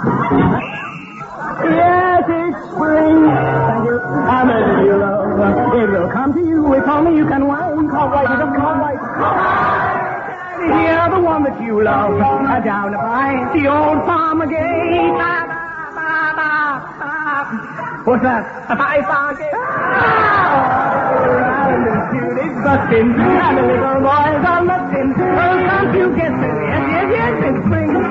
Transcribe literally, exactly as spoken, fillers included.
Yes, it's spring. Thank you. How much do you love? It will come to you if only you can wait. Can't wait, it doesn't can't wait. Hear the one that you love uh, down by the old farmer gate. Ba, ba, ba, ba, ba. What's that? A five farm gate. Oh, and the tune is busting, and the little boys are lusting. Oh, can't you guess it? Yes, yes, yes, it's spring.